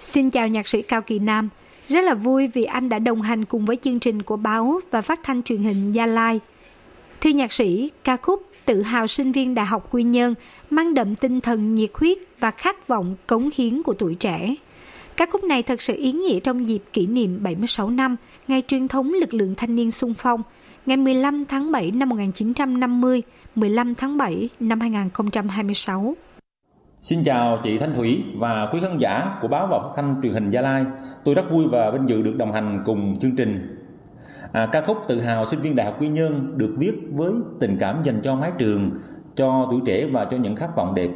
Xin chào nhạc sĩ Cao Kỳ Nam. Rất là vui vì anh đã đồng hành cùng với chương trình của báo và phát thanh truyền hình Gia Lai. Thưa nhạc sĩ, ca khúc Tự hào sinh viên Đại học Quy Nhơn mang đậm tinh thần nhiệt huyết và khát vọng cống hiến của tuổi trẻ. Ca khúc này thật sự ý nghĩa trong dịp kỷ niệm 76 năm ngày truyền thống lực lượng thanh niên xung phong, ngày 15 tháng 7 năm 1950, 15 tháng 7 năm 2026. Xin chào chị Thanh Thủy và quý khán giả của báo và phát thanh truyền hình Gia Lai. Tôi rất vui và vinh dự được đồng hành cùng chương trình. Ca khúc Tự hào sinh viên Đại học Quy Nhơn được viết với tình cảm dành cho mái trường, cho tuổi trẻ và cho những khát vọng đẹp